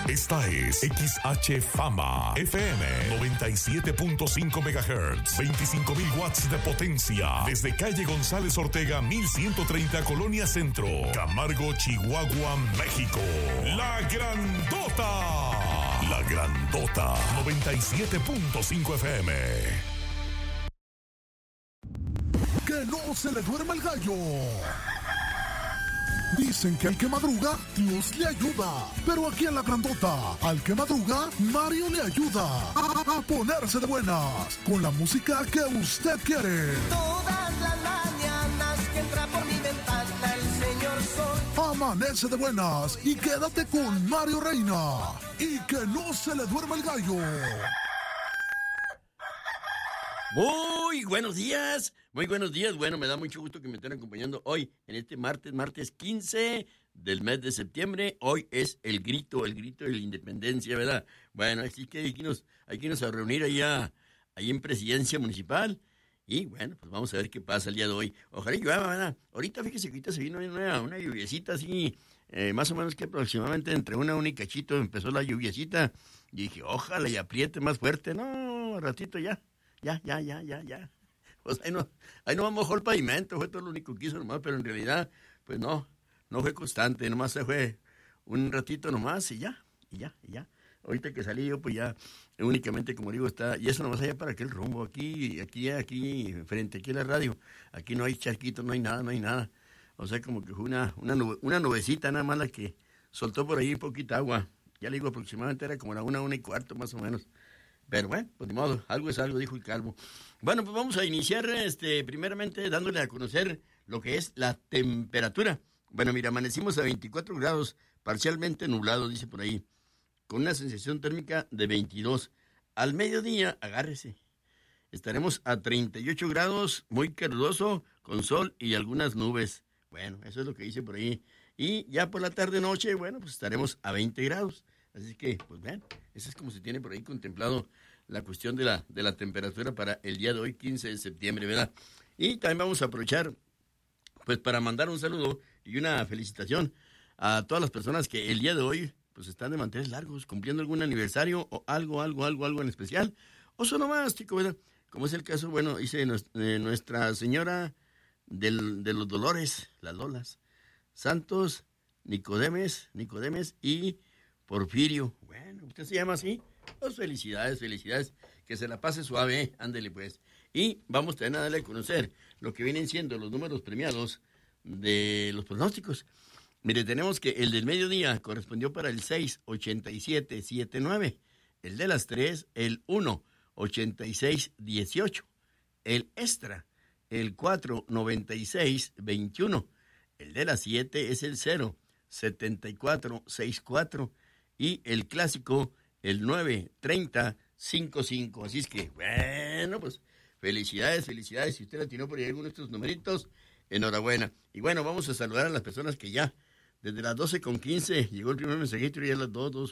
Esta es XH Fama FM 97.5 MHz, 25,000 watts de potencia. Desde calle González Ortega 1130, Colonia Centro, Camargo, Chihuahua, México. La Grandota. La Grandota 97.5 FM. Que no se le duerma el gallo. Dicen que al que madruga, Dios le ayuda. Pero aquí en La Grandota, al que madruga, Mario le ayuda a ponerse de buenas con la música que usted quiere. Todas las mañanas que entra por mi ventana el señor sol. Amanece de buenas y quédate con Mario Reina. Y que no se le duerma el gallo. Muy buenos días, muy buenos días. Bueno, me da mucho gusto que me estén acompañando hoy en este martes 15 del mes de septiembre. Hoy es el grito de la independencia, ¿verdad? Bueno, así que hay que irnos a reunir allá en Presidencia Municipal. Y bueno, pues vamos a ver qué pasa el día de hoy. Ojalá llueva, ¿verdad? Ahorita fíjese que ahorita se vino una lluviecita así, más o menos que aproximadamente entre una y cachito empezó la lluviecita. Y dije, ojalá y apriete más fuerte. No, ratito ya. Ya. Pues ahí no mojó el pavimento, fue todo lo único que hizo nomás, pero en realidad, pues no fue constante, nomás se fue un ratito nomás y ya. Ahorita que salí yo, pues ya, únicamente, como digo, está, y eso nomás allá para aquel rumbo, aquí, frente aquí a la radio, aquí no hay charquitos, no hay nada. O sea, como que fue una nubecita nada más la que soltó por ahí poquita agua. Ya le digo, aproximadamente era como la 1:15 más o menos. Pero bueno, pues de modo, algo es algo, dijo el calvo. Bueno, pues vamos a iniciar primeramente dándole a conocer lo que es la temperatura. Bueno, mira, amanecimos a 24 grados, parcialmente nublado, dice por ahí, con una sensación térmica de 22. Al mediodía, agárrese, estaremos a 38 grados, muy caluroso, con sol y algunas nubes. Bueno, eso es lo que dice por ahí. Y ya por la tarde-noche, bueno, pues estaremos a 20 grados. Así que, pues vean, eso es como se tiene por ahí contemplado la cuestión de la temperatura para el día de hoy, 15 de septiembre, ¿verdad? Y también vamos a aprovechar, pues, para mandar un saludo y una felicitación a todas las personas que el día de hoy, pues, están de manteles largos, cumpliendo algún aniversario o algo en especial, o solo más, chico, ¿verdad? Como es el caso, bueno, dice Nuestra Señora de los Dolores, las Lolas, Santos, Nicodemes y Porfirio. Bueno, ¿usted se llama así? Pues felicidades, que se la pase suave, ándele pues. Y vamos también a darle a conocer lo que vienen siendo los números premiados de los pronósticos. Mire, tenemos que el del mediodía correspondió para el 6-87-79, el de las 3, el 1-86-18, el extra, el 4-96-21, el de las 7 es el 0-74-64, y el clásico, el 9-30-55. Así es que, bueno, pues, felicidades. Si usted atinó por ahí alguno de estos numeritos, enhorabuena. Y bueno, vamos a saludar a las personas que ya, desde las 12:15, llegó el primer mensajito y ya a las 2,